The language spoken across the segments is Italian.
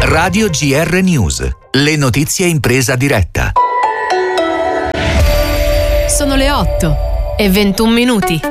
Radio GR News. Le notizie in presa diretta. Sono le 8:21.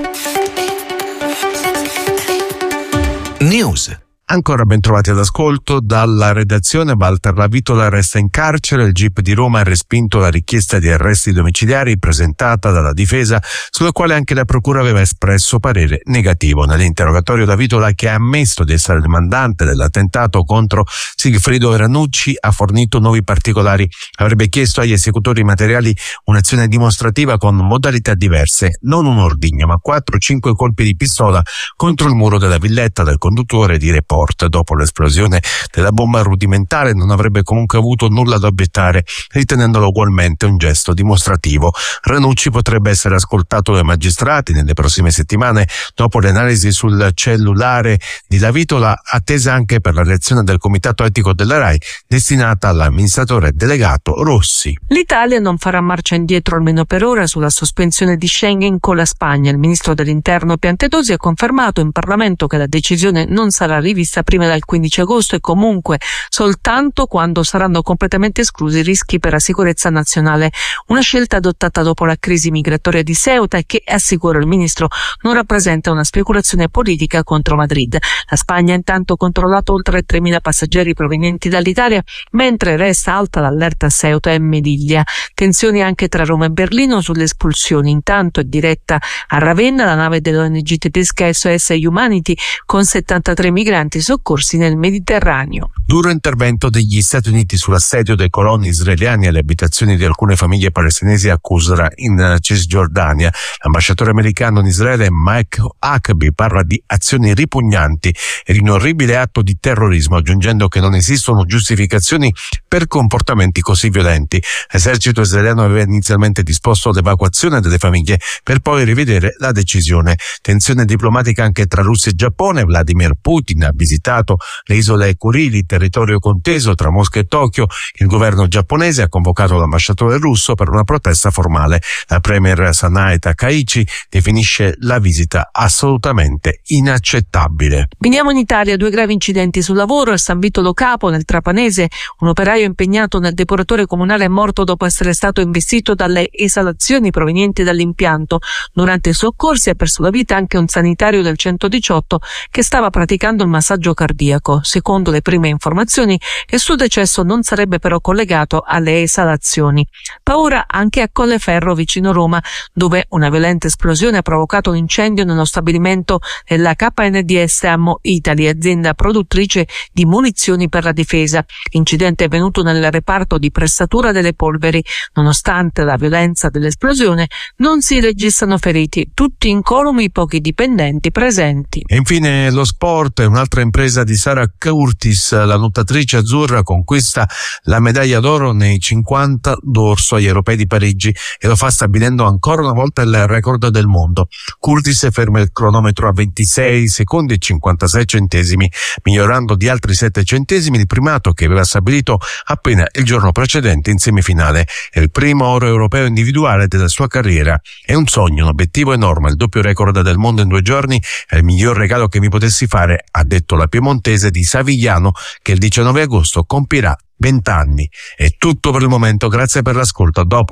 News. Ancora ben trovati all'ascolto. Dalla redazione, Walter Lavitola resta in carcere. Il GIP di Roma ha respinto la richiesta di arresti domiciliari presentata dalla difesa, sulla quale anche la procura aveva espresso parere negativo. Nell'interrogatorio Lavitola, che ha ammesso di essere il mandante dell'attentato contro Sigfrido Ranucci, ha fornito nuovi particolari. Avrebbe chiesto agli esecutori materiali un'azione dimostrativa con modalità diverse, non un ordigno, ma 4-5 colpi di pistola contro il muro della villetta del conduttore di Report. Dopo l'esplosione della bomba rudimentale non avrebbe comunque avuto nulla da obiettare, ritenendolo ugualmente un gesto dimostrativo. Ranucci potrebbe essere ascoltato dai magistrati nelle prossime settimane, dopo le analisi sul cellulare di Lavitola, attesa anche per la reazione del Comitato Etico della RAI, destinata all'amministratore delegato Rossi. L'Italia non farà marcia indietro, almeno per ora, sulla sospensione di Schengen con la Spagna. Il ministro dell'Interno Piantedosi ha confermato in Parlamento che la decisione non sarà rivista prima del 15 agosto e comunque soltanto quando saranno completamente esclusi i rischi per la sicurezza nazionale. Una scelta adottata dopo la crisi migratoria di Ceuta e che, assicura il ministro, non rappresenta una speculazione politica contro Madrid. La Spagna ha intanto controllato oltre 3.000 passeggeri provenienti dall'Italia, mentre resta alta l'allerta a Ceuta e Melilla. Tensioni anche tra Roma e Berlino sulle espulsioni. Intanto è diretta a Ravenna la nave dell'ONG tedesca SOS Humanity con 73 migranti soccorsi nel Mediterraneo. Duro intervento degli Stati Uniti sull'assedio dei coloni israeliani alle abitazioni di alcune famiglie palestinesi a Qusra in Cisgiordania. L'ambasciatore americano in Israele Mike Huckabee parla di azioni ripugnanti e di un orribile atto di terrorismo, aggiungendo che non esistono giustificazioni per comportamenti così violenti. L'esercito israeliano aveva inizialmente disposto l'evacuazione delle famiglie per poi rivedere la decisione. Tensione diplomatica anche tra Russia e Giappone. Vladimir Putin ha visitato le isole Kurili, territorio conteso tra Mosca e Tokyo. Il governo giapponese ha convocato l'ambasciatore russo per una protesta formale. La premier Sanae Takaichi definisce la visita assolutamente inaccettabile. Veniamo in Italia. 2 gravi incidenti sul lavoro. A San Vito Lo Capo, nel Trapanese, un operaio impegnato nel depuratore comunale è morto dopo essere stato investito dalle esalazioni provenienti dall'impianto. Durante i soccorsi ha perso la vita anche un sanitario del 118 che stava praticando il massaggio cardiaco. Secondo le prime informazioni, il suo decesso non sarebbe però collegato alle esalazioni. Paura anche a Colleferro, vicino Roma, dove una violenta esplosione ha provocato un incendio nello stabilimento della KNDS Ammo Italy, azienda produttrice di munizioni per la difesa. L'incidente è avvenuto nel reparto di pressatura delle polveri. Nonostante la violenza dell'esplosione, non si registrano feriti, tutti incolumi i pochi dipendenti presenti. E infine lo sport. Un'altra impresa di Sara Curtis, la nuotatrice azzurra, conquista la medaglia d'oro nei 50 d'orso agli Europei di Parigi e lo fa stabilendo ancora una volta il record del mondo. Curtis ferma il cronometro a 26 secondi e 56 centesimi, migliorando di altri 7 centesimi il primato che aveva stabilito appena il giorno precedente in semifinale. È il primo oro europeo individuale della sua carriera. È un sogno, un obiettivo enorme. Il doppio record del mondo in 2 giorni è il miglior regalo che mi potessi fare, ha detto la piemontese di Savigliano, che il 19 agosto compirà 20 anni. È tutto per il momento, grazie per l'ascolto, a dopo.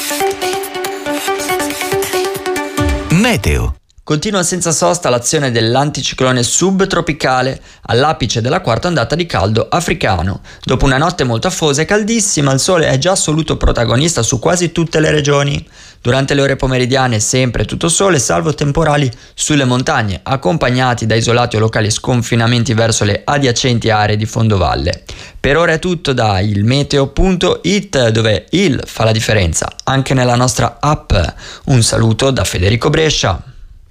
Meteo. Continua senza sosta l'azione dell'anticiclone subtropicale all'apice della quarta ondata di caldo africano. Dopo una notte molto afosa e caldissima, il sole è già assoluto protagonista su quasi tutte le regioni. Durante le ore pomeridiane sempre tutto sole, salvo temporali sulle montagne, accompagnati da isolati o locali sconfinamenti verso le adiacenti aree di fondovalle. Per ora è tutto da ilmeteo.it, dove il fa la differenza anche nella nostra app. Un saluto da Federico Brescia.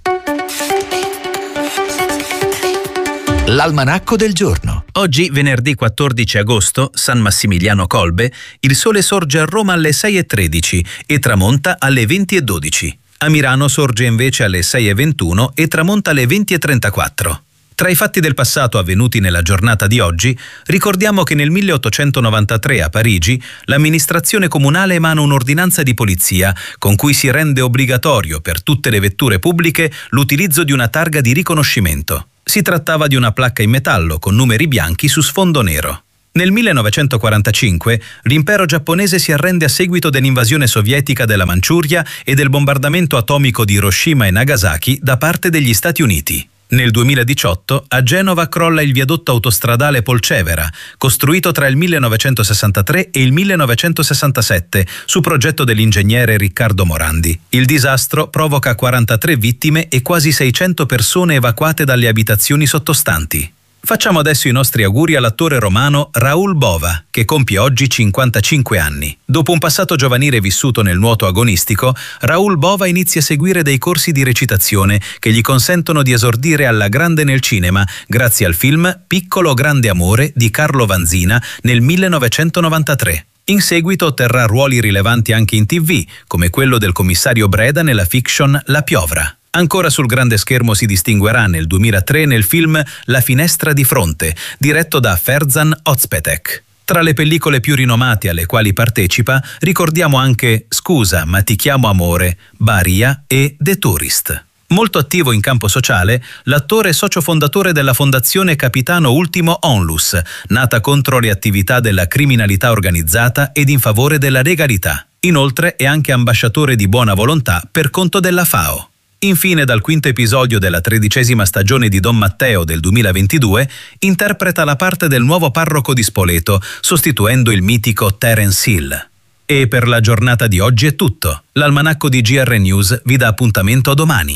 L'almanacco del giorno. Oggi, venerdì 14 agosto, San Massimiliano Colbe, il sole sorge a Roma alle 6:13 e tramonta alle 20:12. A Milano sorge invece alle 6:21 e tramonta alle 20:34. Tra i fatti del passato avvenuti nella giornata di oggi, ricordiamo che nel 1893 a Parigi l'amministrazione comunale emana un'ordinanza di polizia con cui si rende obbligatorio per tutte le vetture pubbliche l'utilizzo di una targa di riconoscimento. Si trattava di una placca in metallo con numeri bianchi su sfondo nero. Nel 1945 l'impero giapponese si arrende a seguito dell'invasione sovietica della Manciuria e del bombardamento atomico di Hiroshima e Nagasaki da parte degli Stati Uniti. Nel 2018 a Genova crolla il viadotto autostradale Polcevera, costruito tra il 1963 e il 1967 su progetto dell'ingegnere Riccardo Morandi. Il disastro provoca 43 vittime e quasi 600 persone evacuate dalle abitazioni sottostanti. Facciamo adesso i nostri auguri all'attore romano Raul Bova, che compie oggi 55 anni. Dopo un passato giovanile vissuto nel nuoto agonistico, Raul Bova inizia a seguire dei corsi di recitazione che gli consentono di esordire alla grande nel cinema grazie al film Piccolo grande amore di Carlo Vanzina nel 1993. In seguito otterrà ruoli rilevanti anche in TV, come quello del commissario Breda nella fiction La piovra. Ancora sul grande schermo si distinguerà nel 2003 nel film La finestra di fronte, diretto da Ferzan Ozpetek. Tra le pellicole più rinomate alle quali partecipa ricordiamo anche Scusa, ma ti chiamo amore, Baria e The Tourist. Molto attivo in campo sociale, l'attore è socio fondatore della fondazione Capitano Ultimo Onlus, nata contro le attività della criminalità organizzata ed in favore della legalità. Inoltre è anche ambasciatore di buona volontà per conto della FAO. Infine, dal quinto episodio della 13ª stagione di Don Matteo del 2022, interpreta la parte del nuovo parroco di Spoleto, sostituendo il mitico Terence Hill. E per la giornata di oggi è tutto. L'almanacco di GR News vi dà appuntamento a domani.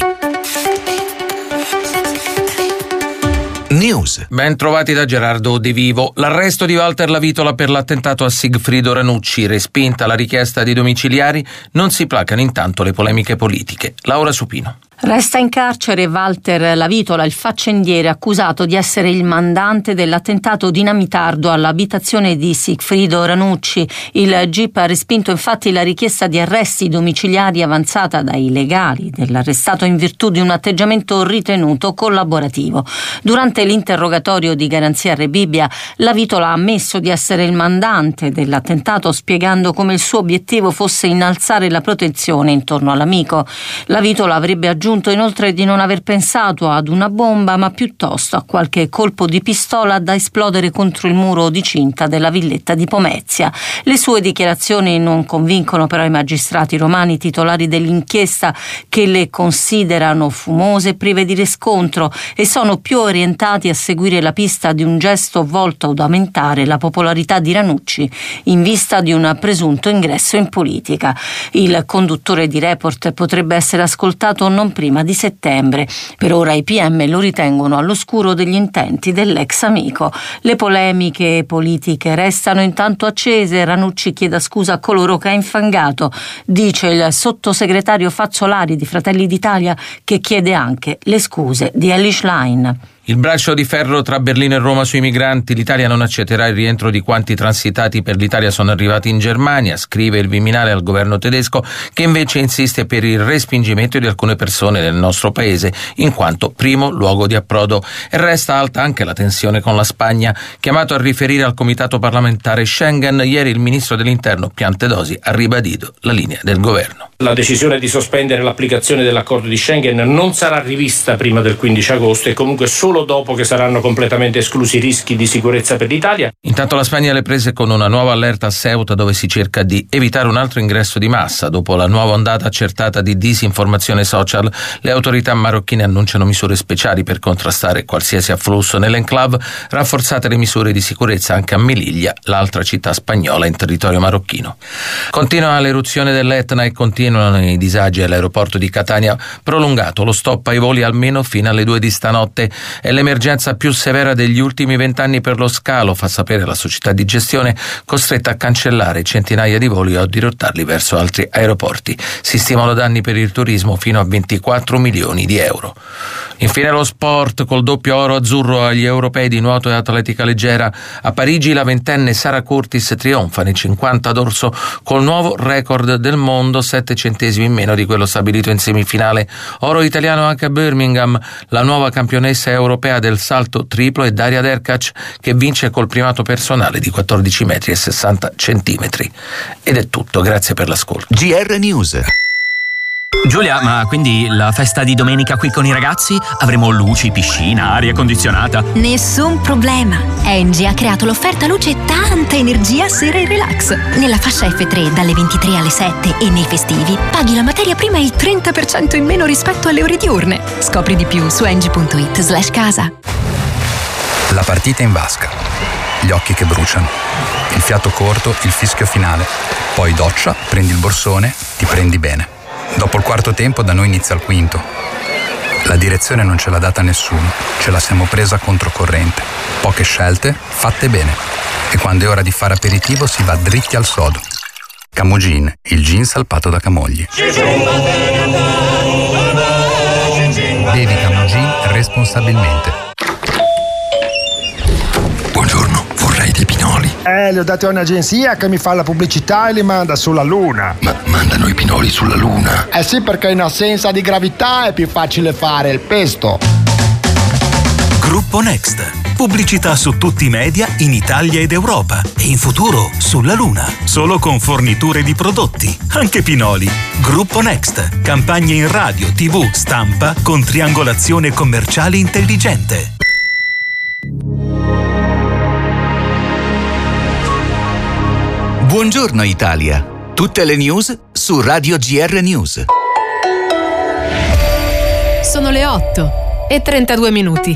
News. Ben trovati da Gerardo De Vivo. L'arresto di Walter Lavitola per l'attentato a Sigfrido Ranucci, respinta la richiesta di domiciliari, non si placano intanto le polemiche politiche. Laura Supino. Resta in carcere Walter Lavitola, il faccendiere accusato di essere il mandante dell'attentato dinamitardo all'abitazione di Sigfrido Ranucci. Il GIP ha respinto infatti la richiesta di arresti domiciliari avanzata dai legali dell'arrestato in virtù di un atteggiamento ritenuto collaborativo. Durante l'interrogatorio di Garanzia Rebibbia, Lavitola ha ammesso di essere il mandante dell'attentato, spiegando come il suo obiettivo fosse innalzare la protezione intorno all'amico. Lavitola avrebbe aggiunto inoltre di non aver pensato ad una bomba, ma piuttosto a qualche colpo di pistola da esplodere contro il muro di cinta della villetta di Pomezia. Le sue dichiarazioni non convincono però i magistrati romani titolari dell'inchiesta, che le considerano fumose e prive di riscontro e sono più orientati a seguire la pista di un gesto volto ad aumentare la popolarità di Ranucci in vista di un presunto ingresso in politica. Il conduttore di Report potrebbe essere ascoltato non prima di settembre. Per ora i PM lo ritengono all'oscuro degli intenti dell'ex amico. Le polemiche politiche restano intanto accese. Ranucci chiede scusa a coloro che ha infangato, dice il sottosegretario Fazzolari di Fratelli d'Italia, che chiede anche le scuse di Elly Schlein. Il braccio di ferro tra Berlino e Roma sui migranti. L'Italia non accetterà il rientro di quanti transitati per l'Italia sono arrivati in Germania, scrive il Viminale al governo tedesco, che invece insiste per il respingimento di alcune persone nel nostro paese, in quanto primo luogo di approdo. E resta alta anche la tensione con la Spagna. Chiamato a riferire al Comitato parlamentare Schengen, ieri il ministro dell'Interno Piantedosi ha ribadito la linea del governo. La decisione di sospendere l'applicazione dell'accordo di Schengen non sarà rivista prima del 15 agosto e comunque solo dopo che saranno completamente esclusi i rischi di sicurezza per l'Italia. Intanto la Spagna le prese con una nuova allerta a Ceuta, dove si cerca di evitare un altro ingresso di massa. Dopo la nuova ondata accertata di disinformazione social, le autorità marocchine annunciano misure speciali per contrastare qualsiasi afflusso nell'enclave, rafforzate le misure di sicurezza anche a Melilla, l'altra città spagnola in territorio marocchino. Continua l'eruzione dell'Etna e continuano i disagi all'aeroporto di Catania, prolungato lo stop ai voli almeno fino alle 2 di stanotte. È l'emergenza più severa degli ultimi 20 anni per lo scalo, fa sapere la società di gestione, costretta a cancellare centinaia di voli o a dirottarli verso altri aeroporti. Si stimano danni per il turismo fino a 24 milioni di euro. Infine lo sport, col doppio oro azzurro agli europei di nuoto e atletica leggera. A Parigi la ventenne Sara Curtis trionfa nei 50 d'orso col nuovo record del mondo, 7 centesimi in meno di quello stabilito in semifinale. Oro italiano anche a Birmingham. La nuova campionessa europea del salto triplo è Daria Derkac, che vince col primato personale di 14 metri e 60 centimetri. Ed è tutto, grazie per l'ascolto. GR News. Giulia, ma quindi la festa di domenica qui con i ragazzi? Avremo luci, piscina, aria condizionata? Nessun problema. Engie ha creato l'offerta luce tanta energia sera e relax. Nella fascia F3 dalle 23 alle 7 e nei festivi paghi la materia prima il 30% in meno rispetto alle ore diurne. Scopri di più su engie.it/casa. La partita in vasca. Gli occhi che bruciano. Il fiato corto, il fischio finale. Poi doccia, prendi il borsone, ti prendi bene. Dopo il quarto tempo da noi inizia il quinto. La direzione non ce l'ha data nessuno, ce la siamo presa controcorrente. Poche scelte, fatte bene. E quando è ora di fare aperitivo si va dritti al sodo. Camogin, il gin salpato da Camogli. Bevi Camogin responsabilmente. Buongiorno, vorrei dei pinoli. Li ho dati a un'agenzia che mi fa la pubblicità e li manda sulla Luna. Ma mandano i pinoli sulla Luna? Eh sì, perché in assenza di gravità è più facile fare il pesto. Gruppo Next. Pubblicità su tutti i media in Italia ed Europa. E in futuro sulla Luna. Solo con forniture di prodotti. Anche pinoli. Gruppo Next. Campagne in radio, TV, stampa con triangolazione commerciale intelligente. Buongiorno Italia. Tutte le news su Radio GR News. Sono le 8:32.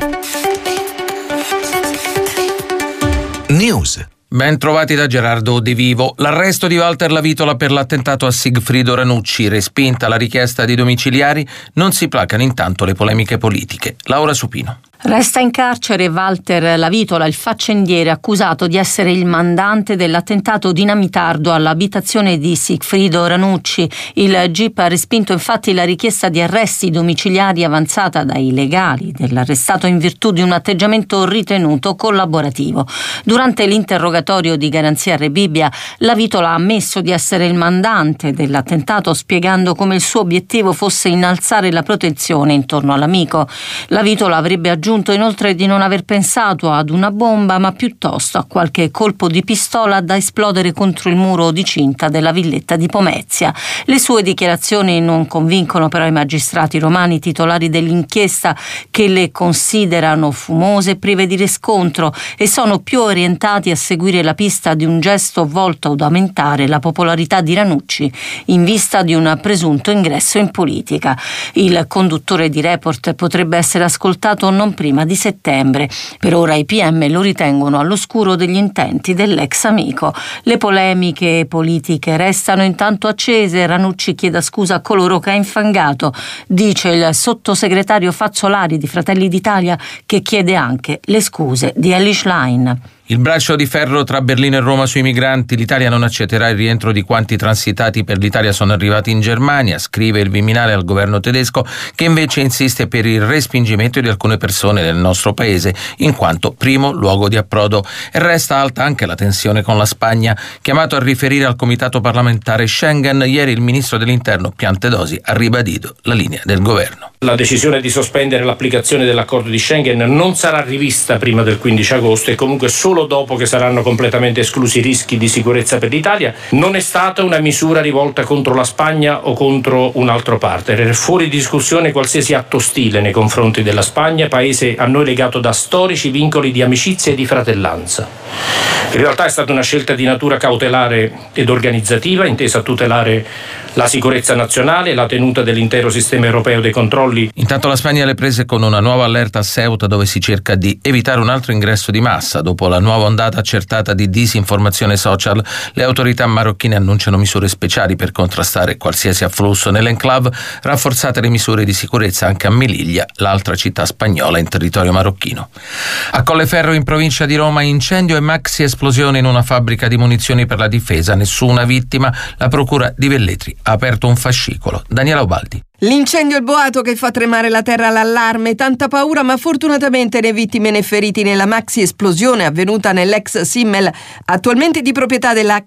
News. Ben trovati da Gerardo De Vivo. L'arresto di Walter Lavitola per l'attentato a Sigfrido Ranucci, respinta la richiesta di domiciliari, non si placano intanto le polemiche politiche. Laura Supino. Resta in carcere Walter Lavitola, il faccendiere accusato di essere il mandante dell'attentato dinamitardo all'abitazione di Sigfrido Ranucci. Il GIP ha respinto infatti la richiesta di arresti domiciliari avanzata dai legali dell'arrestato in virtù di un atteggiamento ritenuto collaborativo. Durante l'interrogatorio di Garanzia Rebibbia, Lavitola ha ammesso di essere il mandante dell'attentato, spiegando come il suo obiettivo fosse innalzare la protezione intorno all'amico. Lavitola avrebbe aggiunto inoltre di non aver pensato ad una bomba, ma piuttosto a qualche colpo di pistola da esplodere contro il muro di cinta della villetta di Pomezia. Le sue dichiarazioni non convincono però i magistrati romani titolari dell'inchiesta, che le considerano fumose e prive di riscontro e sono più orientati a seguire la pista di un gesto volto ad aumentare la popolarità di Ranucci in vista di un presunto ingresso in politica. Il conduttore di Report potrebbe essere ascoltato non prima di settembre. Per ora i PM lo ritengono all'oscuro degli intenti dell'ex amico. Le polemiche politiche restano intanto accese. Ranucci chiede scusa a coloro che ha infangato, dice il sottosegretario Fazzolari di Fratelli d'Italia, che chiede anche le scuse di Elly Schlein. Il braccio di ferro tra Berlino e Roma sui migranti. L'Italia non accetterà il rientro di quanti transitati per l'Italia sono arrivati in Germania, scrive il Viminale al governo tedesco, che invece insiste per il respingimento di alcune persone nel nostro paese, in quanto primo luogo di approdo. E resta alta anche la tensione con la Spagna. Chiamato a riferire al Comitato parlamentare Schengen, ieri il ministro dell'Interno Piantedosi ha ribadito la linea del governo. La decisione di sospendere l'applicazione dell'accordo di Schengen non sarà rivista prima del 15 agosto e comunque solo dopo che saranno completamente esclusi i rischi di sicurezza per l'Italia. Non è stata una misura rivolta contro la Spagna o contro un altro partner. È fuori discussione qualsiasi atto ostile nei confronti della Spagna, paese a noi legato da storici vincoli di amicizia e di fratellanza. In realtà è stata una scelta di natura cautelare ed organizzativa, intesa a tutelare la sicurezza nazionale e la tenuta dell'intero sistema europeo dei controlli. Intanto la Spagna le prese con una nuova allerta a Ceuta, dove si cerca di evitare un altro ingresso di massa. Dopo la nuova ondata accertata di disinformazione social, le autorità marocchine annunciano misure speciali per contrastare qualsiasi afflusso nell'enclave, rafforzate le misure di sicurezza anche a Melilla, l'altra città spagnola in territorio marocchino. A Colleferro, in provincia di Roma, incendio e maxi esplosione in una fabbrica di munizioni per la difesa, nessuna vittima. La procura di Velletri ha aperto un fascicolo. Daniela Ubaldi. L'incendio è il boato che fa tremare la terra, l'allarme, tanta paura, ma fortunatamente né vittime né feriti nella maxi esplosione avvenuta nell'ex Simmel, attualmente di proprietà della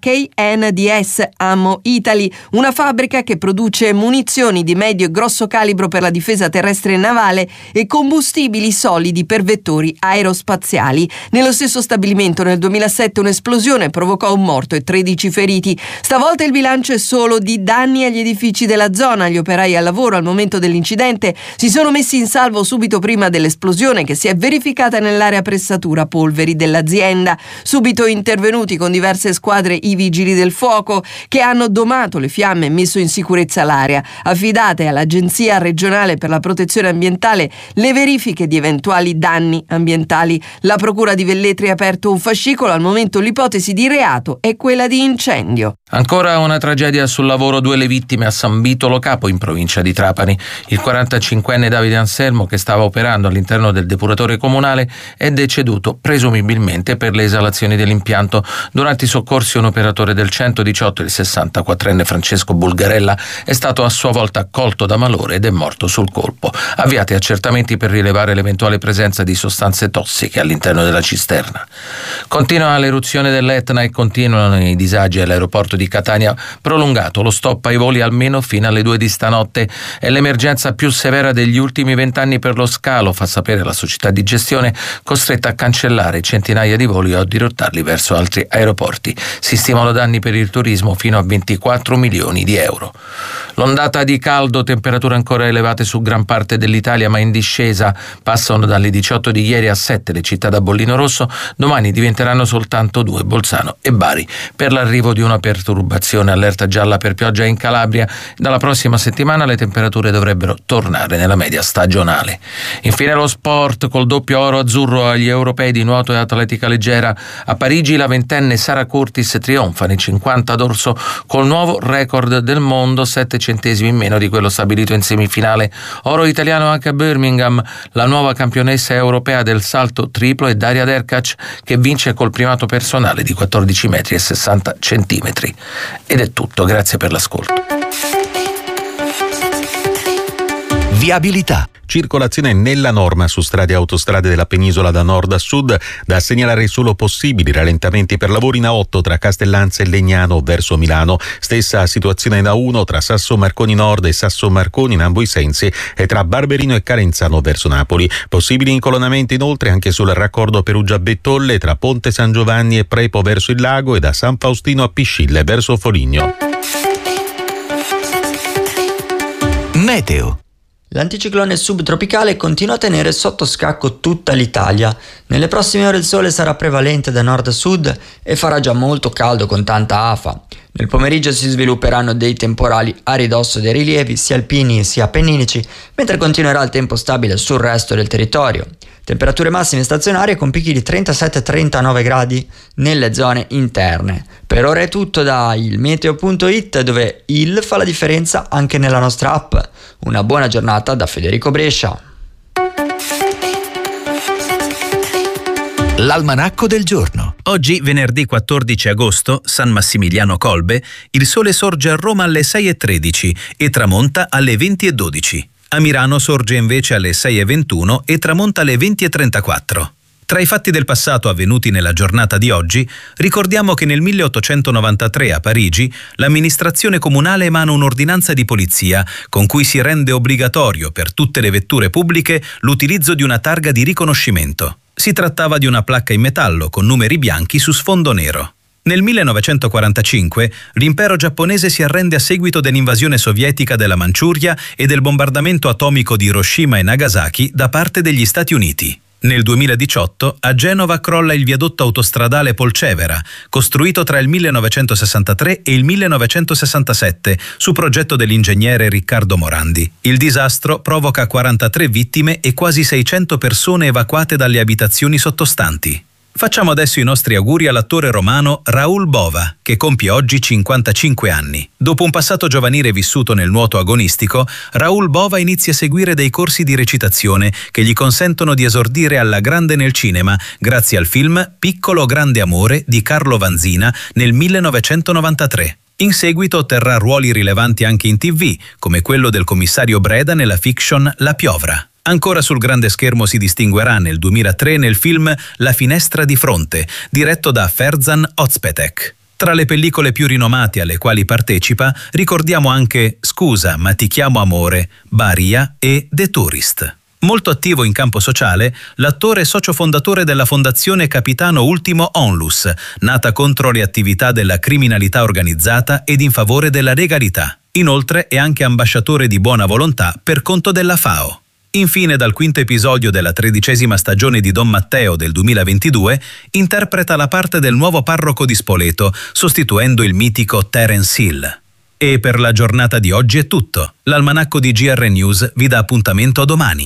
KNDS Ammo Italy, una fabbrica che produce munizioni di medio e grosso calibro per la difesa terrestre e navale e combustibili solidi per vettori aerospaziali. Nello stesso stabilimento nel 2007 un'esplosione provocò un morto e 13 feriti. Stavolta il bilancio è solo di danni agli edifici della zona. Gli operai al lavoro al momento dell'incidente si sono messi in salvo subito prima dell'esplosione che si è verificata nell'area pressatura polveri dell'azienda. Subito intervenuti con diverse squadre i vigili del fuoco che hanno domato le fiamme e messo in sicurezza l'area. Affidate all'Agenzia regionale per la protezione ambientale le verifiche di eventuali danni ambientali. La procura di Velletri ha aperto un fascicolo. Al momento l'ipotesi di reato è quella di incendio. Ancora una tragedia sul lavoro, 2 le vittime a San Vito Lo Capo in provincia di Trapani. Il 45enne Davide Anselmo, che stava operando all'interno del depuratore comunale, è deceduto presumibilmente per le esalazioni dell'impianto. Durante i soccorsi un operatore del 118, il 64enne Francesco Bulgarella, è stato a sua volta colto da malore ed è morto sul colpo. Avviati accertamenti per rilevare l'eventuale presenza di sostanze tossiche all'interno della cisterna. Continua l'eruzione dell'Etna e continuano i disagi all'aeroporto di Catania, prolungato lo stop ai voli almeno fino alle 2 di stanotte. È l'emergenza più severa degli ultimi 20 anni per lo scalo, fa sapere la società di gestione, costretta a cancellare centinaia di voli o a dirottarli verso altri aeroporti. Si stimano danni per il turismo fino a 24 milioni di euro. L'ondata di caldo, temperature ancora elevate su gran parte dell'Italia ma in discesa, passano dalle 18 di ieri a 7 le città da bollino rosso, domani diventeranno soltanto 2 Bolzano e Bari. Per l'arrivo di una perturbazione, allerta gialla per pioggia in Calabria, dalla prossima settimana le temperature dovrebbero tornare nella media stagionale. Infine lo sport, col doppio oro azzurro agli europei di nuoto e atletica leggera. A Parigi la 20enne Sara Curtis trionfa nei 50 d'orso col nuovo record del mondo, 7 centesimi in meno di quello stabilito in semifinale. Oro italiano anche a Birmingham. La nuova campionessa europea del salto triplo è Daria Derkac, che vince col primato personale di 14 metri e 60 centimetri. Ed è tutto, grazie per l'ascolto. Viabilità. Circolazione nella norma su strade e autostrade della penisola da nord a sud, da segnalare solo possibili rallentamenti per lavori in A8 tra Castellanza e Legnano verso Milano. Stessa situazione in A1 tra Sasso Marconi Nord e Sasso Marconi in ambo i sensi e tra Barberino e Carenzano verso Napoli. Possibili incolonnamenti inoltre anche sul raccordo Perugia-Bettolle tra Ponte San Giovanni e Prepo verso il lago e da San Faustino a Piscille verso Foligno. Meteo. L'anticiclone subtropicale continua a tenere sotto scacco tutta l'Italia. Nelle prossime ore il sole sarà prevalente da nord a sud e farà già molto caldo con tanta afa. Nel pomeriggio si svilupperanno dei temporali a ridosso dei rilievi sia alpini sia appenninici, mentre continuerà il tempo stabile sul resto del territorio. Temperature massime stazionarie con picchi di 37-39 gradi nelle zone interne. Per ora è tutto da ilmeteo.it, dove il fa la differenza anche nella nostra app. Una buona giornata da Federico Brescia. L'almanacco del giorno. Oggi, venerdì 14 agosto, San Massimiliano Colbe, il sole sorge a Roma alle 6:13 e tramonta alle 20:12. A Milano sorge invece alle 6:21 e tramonta alle 20:34. Tra i fatti del passato avvenuti nella giornata di oggi, ricordiamo che nel 1893 a Parigi l'amministrazione comunale emana un'ordinanza di polizia con cui si rende obbligatorio per tutte le vetture pubbliche l'utilizzo di una targa di riconoscimento. Si trattava di una placca in metallo con numeri bianchi su sfondo nero. Nel 1945 l'impero giapponese si arrende a seguito dell'invasione sovietica della Manciuria e del bombardamento atomico di Hiroshima e Nagasaki da parte degli Stati Uniti. Nel 2018 a Genova crolla il viadotto autostradale Polcevera, costruito tra il 1963 e il 1967 su progetto dell'ingegnere Riccardo Morandi. Il disastro provoca 43 vittime e quasi 600 persone evacuate dalle abitazioni sottostanti. Facciamo adesso i nostri auguri all'attore romano Raul Bova, che compie oggi 55 anni. Dopo un passato giovanile vissuto nel nuoto agonistico, Raul Bova inizia a seguire dei corsi di recitazione che gli consentono di esordire alla grande nel cinema grazie al film Piccolo grande amore di Carlo Vanzina nel 1993. In seguito otterrà ruoli rilevanti anche in TV, come quello del commissario Breda nella fiction La piovra. Ancora sul grande schermo si distinguerà nel 2003 nel film La finestra di fronte, diretto da Ferzan Özpetek. Tra le pellicole più rinomate alle quali partecipa ricordiamo anche Scusa, ma ti chiamo amore, Baria e The Tourist. Molto attivo in campo sociale, l'attore è socio fondatore della Fondazione Capitano Ultimo Onlus, nata contro le attività della criminalità organizzata ed in favore della legalità. Inoltre è anche ambasciatore di buona volontà per conto della FAO. Infine, dal quinto episodio della 13ª stagione di Don Matteo del 2022, interpreta la parte del nuovo parroco di Spoleto, sostituendo il mitico Terence Hill. E per la giornata di oggi è tutto. L'almanacco di GR News vi dà appuntamento a domani.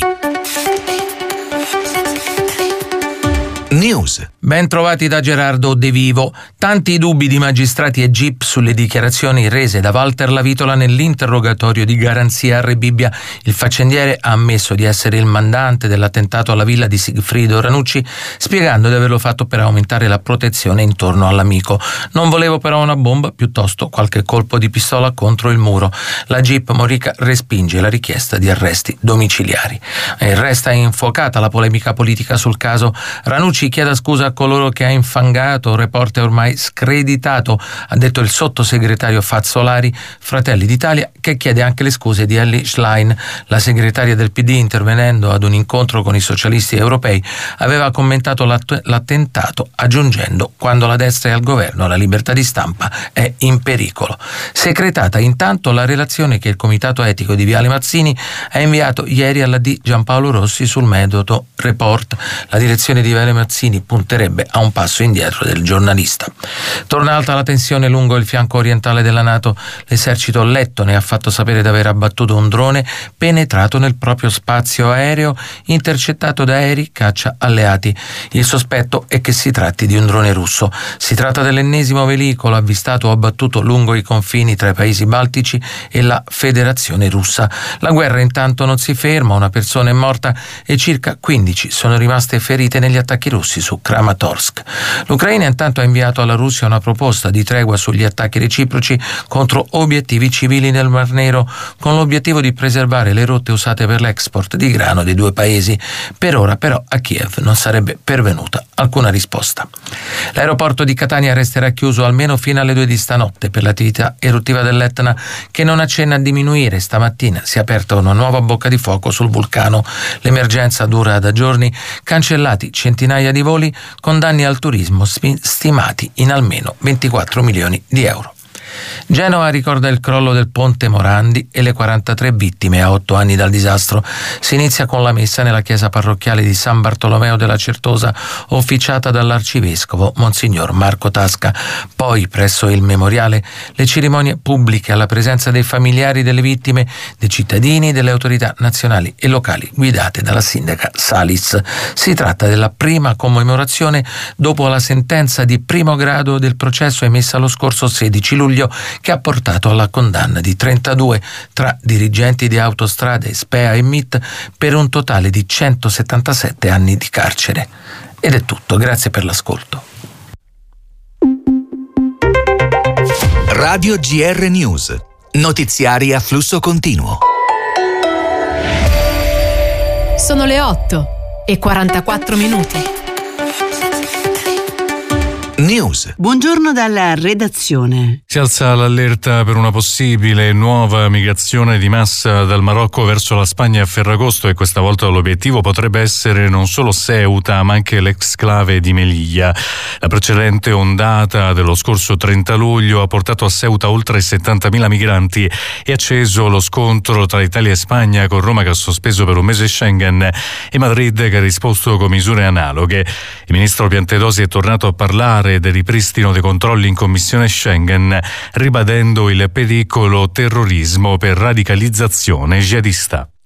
News. Ben trovati da Gerardo De Vivo. Tanti dubbi di magistrati e GIP sulle dichiarazioni rese da Walter Lavitola nell'interrogatorio di garanzia a Re Bibbia. Il faccendiere ha ammesso di essere il mandante dell'attentato alla villa di Sigfrido Ranucci, spiegando di averlo fatto per aumentare la protezione intorno all'amico. Non volevo però una bomba, piuttosto qualche colpo di pistola contro il muro. La GIP Morica respinge la richiesta di arresti domiciliari. E resta infuocata la polemica politica sul caso. Ranucci chieda scusa a coloro che ha infangato, reporter ormai screditato, ha detto il sottosegretario Fazzolari, Fratelli d'Italia, che chiede anche le scuse di Elly Schlein. La segretaria del PD, intervenendo ad un incontro con i socialisti europei, aveva commentato l'attentato aggiungendo: quando la destra è al governo la libertà di stampa è in pericolo. Secretata intanto la relazione che il Comitato Etico di Viale Mazzini ha inviato ieri alla D. Giampaolo Rossi sul metodo report. La direzione di Viale Mazzini punterebbe a un passo indietro del giornalista. Torna alta la tensione lungo il fianco orientale della NATO. L'esercito lettone ha fatto sapere di aver abbattuto un drone penetrato nel proprio spazio aereo, intercettato da aerei caccia alleati. Il sospetto è che si tratti di un drone russo. Si tratta dell'ennesimo veicolo avvistato o abbattuto lungo i confini tra i paesi baltici e la Federazione Russa. La guerra intanto non si ferma, una persona è morta e circa 15 sono rimaste ferite negli attacchi russi su Kramatorsk. L'Ucraina intanto ha inviato alla Russia una proposta di tregua sugli attacchi reciproci contro obiettivi civili nel Mar Nero, con l'obiettivo di preservare le rotte usate per l'export di grano dei due paesi. Per ora però a Kiev non sarebbe pervenuta alcuna risposta. L'aeroporto di Catania resterà chiuso almeno fino alle 2 di stanotte per l'attività eruttiva dell'Etna, che non accenna a diminuire. Stamattina si è aperta una nuova bocca di fuoco sul vulcano. L'emergenza dura da giorni, cancellati centinaia di voli con danni al turismo stimati in almeno 24 milioni di euro. Genova ricorda il crollo del ponte Morandi e le 43 vittime a 8 anni dal disastro. Si inizia con la messa nella chiesa parrocchiale di San Bartolomeo della Certosa, officiata dall'arcivescovo Monsignor Marco Tasca. Poi, presso il memoriale, le cerimonie pubbliche alla presenza dei familiari delle vittime, dei cittadini e delle autorità nazionali e locali guidate dalla sindaca Salis. Si tratta della prima commemorazione dopo la sentenza di primo grado del processo emessa lo scorso 16 luglio, che ha portato alla condanna di 32 tra dirigenti di Autostrade, SPEA e MIT per un totale di 177 anni di carcere. Ed è tutto, grazie per l'ascolto. Radio GR News, notiziari a flusso continuo. Sono le 8:44. News. Buongiorno dalla redazione. Si alza l'allerta per una possibile nuova migrazione di massa dal Marocco verso la Spagna a Ferragosto, e questa volta l'obiettivo potrebbe essere non solo Ceuta ma anche l'exclave di Melilla. La precedente ondata dello scorso 30 luglio ha portato a Ceuta oltre 70.000 migranti e acceso lo scontro tra Italia e Spagna, con Roma che ha sospeso per un mese Schengen e Madrid che ha risposto con misure analoghe. Il ministro Piantedosi è tornato a parlare del ripristino dei controlli in Commissione Schengen, ribadendo il pericolo terrorismo per radicalizzazione jihadista.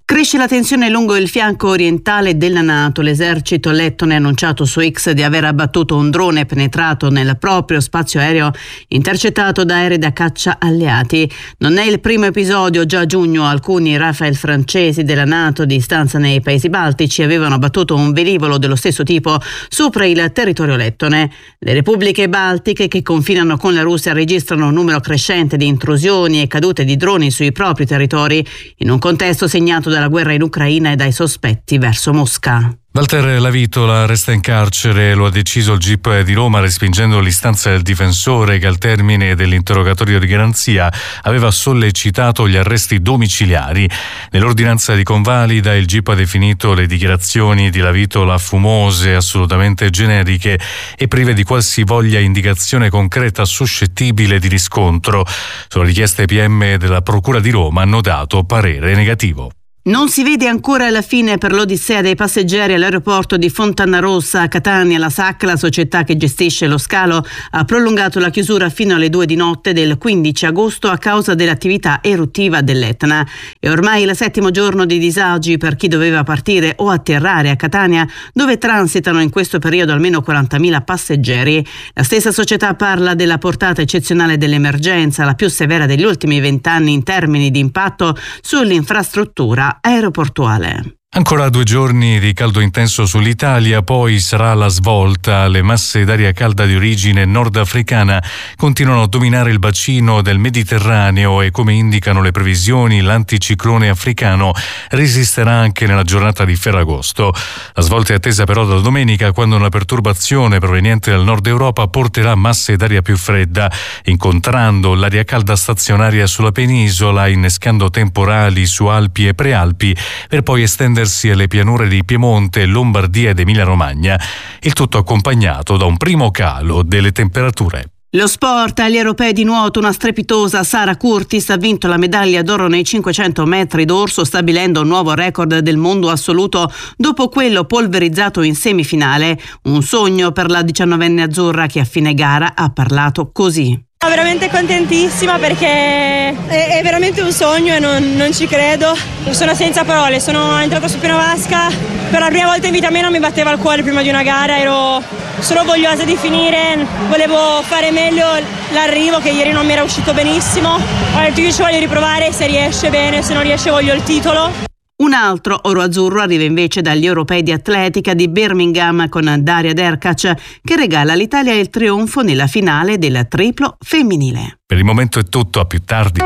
Cresce la tensione lungo il fianco orientale della NATO. L'esercito lettone ha annunciato su X di aver abbattuto un drone penetrato nel proprio spazio aereo intercettato da aerei da caccia alleati. Non è il primo episodio. Già a giugno alcuni Rafale francesi della NATO di stanza nei Paesi Baltici avevano abbattuto un velivolo dello stesso tipo sopra il territorio lettone. Le repubbliche baltiche che confinano con la Russia registrano un numero crescente di intrusioni e cadute di droni sui propri territori, in un contesto segnato dalla guerra in Ucraina e dai sospetti verso Mosca. Walter Lavitola resta in carcere, lo ha deciso il GIP di Roma respingendo l'istanza del difensore che al termine dell'interrogatorio di garanzia aveva sollecitato gli arresti domiciliari. Nell'ordinanza di convalida il GIP ha definito le dichiarazioni di Lavitola fumose, assolutamente generiche e prive di qualsivoglia indicazione concreta suscettibile di riscontro. Sulle richieste PM della Procura di Roma hanno dato parere negativo. Non si vede ancora la fine per l'odissea dei passeggeri all'aeroporto di Fontanarossa a Catania. La SAC, la società che gestisce lo scalo, ha prolungato la chiusura fino alle 2 di notte del 15 agosto a causa dell'attività eruttiva dell'Etna. È ormai il 7° giorno di disagi per chi doveva partire o atterrare a Catania, dove transitano in questo periodo almeno 40.000 passeggeri. La stessa società parla della portata eccezionale dell'emergenza, la più severa degli ultimi 20 anni in termini di impatto sull'infrastruttura aeroportuale. Ancora 2 giorni di caldo intenso sull'Italia, poi sarà la svolta. Le masse d'aria calda di origine nordafricana continuano a dominare il bacino del Mediterraneo e, come indicano le previsioni, l'anticiclone africano resisterà anche nella giornata di Ferragosto. La svolta è attesa però da domenica, quando una perturbazione proveniente dal nord Europa porterà masse d'aria più fredda, incontrando l'aria calda stazionaria sulla penisola, innescando temporali su Alpi e Prealpi, per poi estendersi alle pianure di Piemonte, Lombardia ed Emilia-Romagna, il tutto accompagnato da un primo calo delle temperature. Lo sport, agli europei di nuoto, una strepitosa Sara Curtis ha vinto la medaglia d'oro nei 500 metri d'orso, stabilendo un nuovo record del mondo assoluto dopo quello polverizzato in semifinale. Un sogno per la 19enne azzurra che a fine gara ha parlato così. Sono veramente contentissima perché è veramente un sogno e non ci credo. Sono senza parole, sono entrata su piena vasca. Per la prima volta in vita mia non mi batteva il cuore prima di una gara, ero solo vogliosa di finire, volevo fare meglio l'arrivo che ieri non mi era uscito benissimo. Ho detto io ci voglio riprovare, se riesce bene, se non riesce voglio il titolo. Un altro oro azzurro arriva invece dagli europei di atletica di Birmingham con Daria Derkac, che regala all'Italia il trionfo nella finale del triplo femminile. Per il momento è tutto, a più tardi.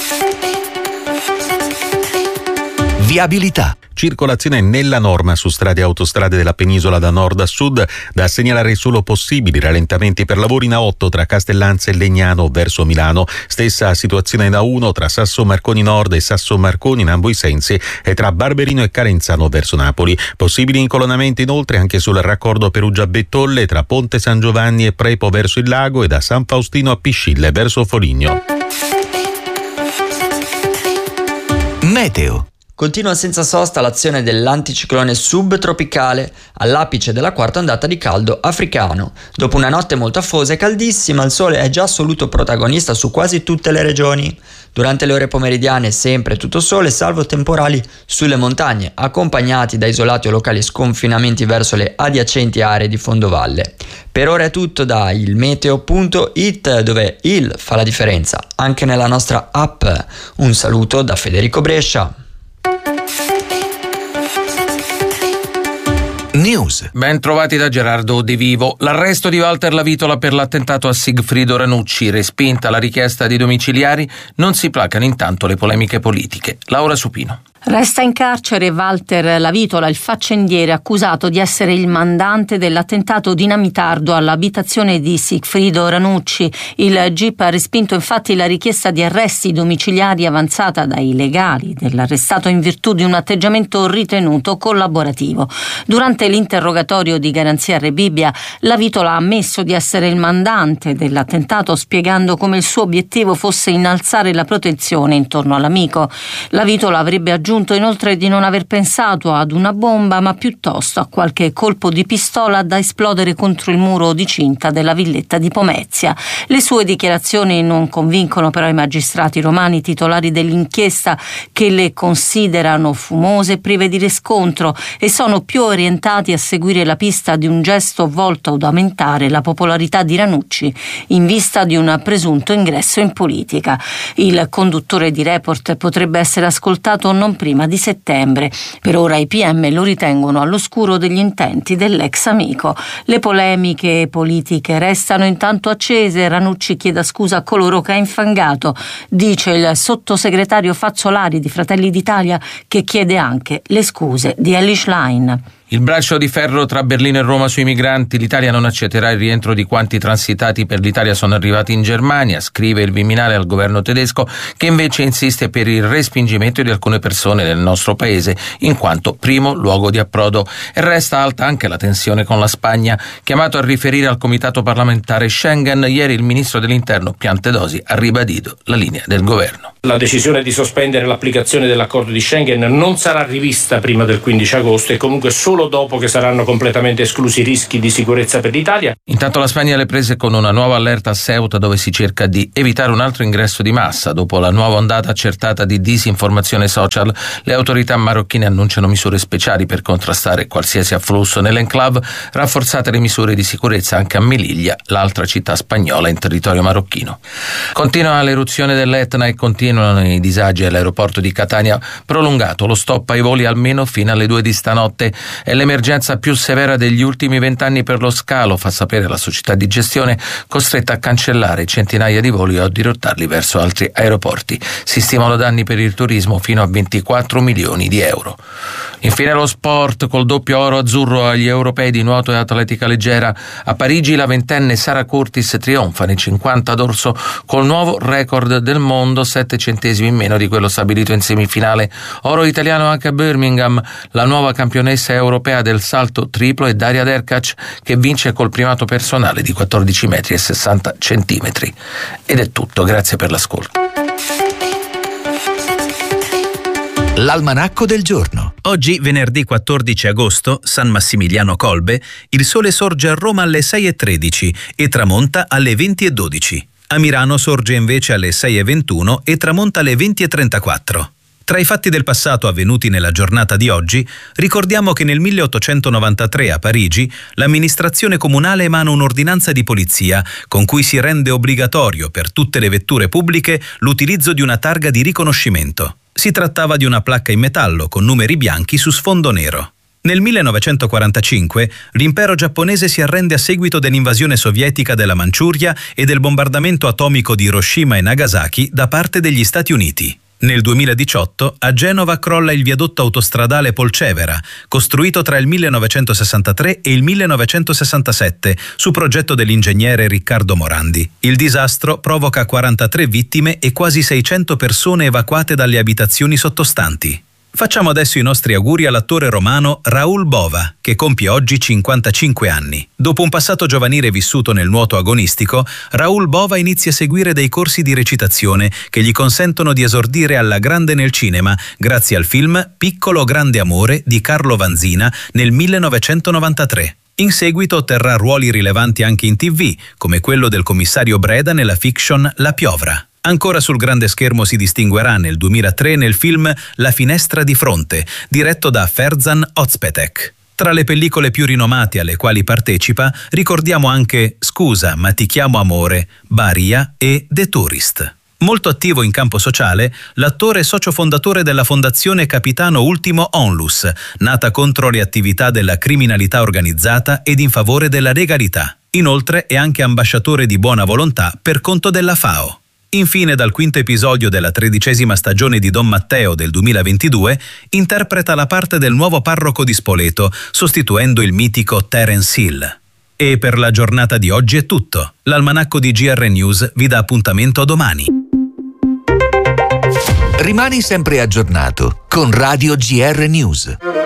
Viabilità. Circolazione nella norma su strade e autostrade della penisola da nord a sud, da segnalare solo possibili rallentamenti per lavori in A8 tra Castellanza e Legnano verso Milano, stessa situazione in A1 tra Sasso Marconi Nord e Sasso Marconi in ambo i sensi e tra Barberino e Carenzano verso Napoli. Possibili incolonnamenti inoltre anche sul raccordo Perugia-Bettolle tra Ponte San Giovanni e Prepo verso il lago e da San Faustino a Piscille verso Foligno. Meteo. Continua senza sosta l'azione dell'anticiclone subtropicale all'apice della quarta ondata di caldo africano. Dopo una notte molto afosa e caldissima, il sole è già assoluto protagonista su quasi tutte le regioni. Durante le ore pomeridiane sempre tutto sole, salvo temporali sulle montagne, accompagnati da isolati o locali sconfinamenti verso le adiacenti aree di fondovalle. Per ora è tutto da ilmeteo.it, dove il fa la differenza anche nella nostra app. Un saluto da Federico Brescia. News. Ben trovati da Gerardo De Vivo. L'arresto di Walter Lavitola per l'attentato a Sigfrido Ranucci, respinta la richiesta di domiciliari, non si placano intanto le polemiche politiche. Laura Supino. Resta in carcere Walter Lavitola, il faccendiere accusato di essere il mandante dell'attentato dinamitardo all'abitazione di Sigfrido Ranucci. Il GIP ha respinto infatti la richiesta di arresti domiciliari avanzata dai legali dell'arrestato in virtù di un atteggiamento ritenuto collaborativo. Durante l'interrogatorio di garanzia Rebibbia, Lavitola ha ammesso di essere il mandante dell'attentato, spiegando come il suo obiettivo fosse innalzare la protezione intorno all'amico. Lavitola avrebbe aggiunto aggiunto inoltre di non aver pensato ad una bomba, ma piuttosto a qualche colpo di pistola da esplodere contro il muro di cinta della villetta di Pomezia. Le sue dichiarazioni non convincono però i magistrati romani titolari dell'inchiesta, che le considerano fumose e prive di riscontro e sono più orientati a seguire la pista di un gesto volto ad aumentare la popolarità di Ranucci in vista di un presunto ingresso in politica. Il conduttore di Report potrebbe essere ascoltato non prima di settembre. Per ora i PM lo ritengono all'oscuro degli intenti dell'ex amico. Le polemiche politiche restano intanto accese. Ranucci chiede scusa a coloro che ha infangato, dice il sottosegretario Fazzolari di Fratelli d'Italia, che chiede anche le scuse di Elly Schlein. Il braccio di ferro tra Berlino e Roma sui migranti. L'Italia non accetterà il rientro di quanti transitati per l'Italia sono arrivati in Germania, scrive il Viminale al governo tedesco, che invece insiste per il respingimento di alcune persone nel nostro paese in quanto primo luogo di approdo. E resta alta anche la tensione con la Spagna. Chiamato a riferire al comitato parlamentare Schengen, ieri il ministro dell'Interno Piantedosi ha ribadito la linea del governo. La decisione di sospendere l'applicazione dell'accordo di Schengen non sarà rivista prima del 15 agosto e comunque solo dopo che saranno completamente esclusi i rischi di sicurezza per l'Italia. Intanto la Spagna alle prese con una nuova allerta a Ceuta, dove si cerca di evitare un altro ingresso di massa. Dopo la nuova ondata accertata di disinformazione social, le autorità marocchine annunciano misure speciali per contrastare qualsiasi afflusso nell'enclave, rafforzate le misure di sicurezza anche a Melilla, l'altra città spagnola in territorio marocchino. Continua l'eruzione dell'Etna e continuano i disagi all'aeroporto di Catania, prolungato lo stop ai voli almeno fino alle 2 di stanotte. È l'emergenza più severa degli ultimi 20 anni per lo scalo, fa sapere la società di gestione, costretta a cancellare centinaia di voli o dirottarli verso altri aeroporti. Si stimano danni per il turismo fino a 24 milioni di euro. Infine lo sport, col doppio oro azzurro agli europei di nuoto e atletica leggera. A Parigi la ventenne Sara Curtis trionfa nei 50 d'orso col nuovo record del mondo, 7 centesimi in meno di quello stabilito in semifinale. Oro italiano anche a Birmingham. La nuova campionessa europea del salto triplo è Daria Derkac, che vince col primato personale di 14 metri e 60 centimetri. Ed è tutto, grazie per l'ascolto. L'almanacco del giorno. Oggi, venerdì 14 agosto, San Massimiliano Colbe, il sole sorge a Roma alle 6:13 e tramonta alle 20:12. A Milano sorge invece alle 6:21 e tramonta alle 20:34. Tra i fatti del passato avvenuti nella giornata di oggi, ricordiamo che nel 1893 a Parigi l'amministrazione comunale emana un'ordinanza di polizia con cui si rende obbligatorio per tutte le vetture pubbliche l'utilizzo di una targa di riconoscimento. Si trattava di una placca in metallo con numeri bianchi su sfondo nero. Nel 1945 l'impero giapponese si arrende a seguito dell'invasione sovietica della Manciuria e del bombardamento atomico di Hiroshima e Nagasaki da parte degli Stati Uniti. Nel 2018 a Genova crolla il viadotto autostradale Polcevera, costruito tra il 1963 e il 1967 su progetto dell'ingegnere Riccardo Morandi. Il disastro provoca 43 vittime e quasi 600 persone evacuate dalle abitazioni sottostanti. Facciamo adesso i nostri auguri all'attore romano Raul Bova, che compie oggi 55 anni. Dopo un passato giovanile vissuto nel nuoto agonistico, Raul Bova inizia a seguire dei corsi di recitazione che gli consentono di esordire alla grande nel cinema grazie al film Piccolo grande amore di Carlo Vanzina nel 1993. In seguito otterrà ruoli rilevanti anche in TV, come quello del commissario Breda nella fiction La piovra. Ancora sul grande schermo si distinguerà nel 2003 nel film La finestra di fronte, diretto da Ferzan Ozpetek. Tra le pellicole più rinomate alle quali partecipa ricordiamo anche Scusa, ma ti chiamo amore, Baria e The Tourist. Molto attivo in campo sociale, l'attore è socio fondatore della fondazione Capitano Ultimo Onlus, nata contro le attività della criminalità organizzata ed in favore della legalità. Inoltre è anche ambasciatore di buona volontà per conto della FAO. Infine, dal quinto episodio della 13ª stagione di Don Matteo del 2022, interpreta la parte del nuovo parroco di Spoleto, sostituendo il mitico Terence Hill. E per la giornata di oggi è tutto. L'almanacco di GR News vi dà appuntamento a domani. Rimani sempre aggiornato con Radio GR News.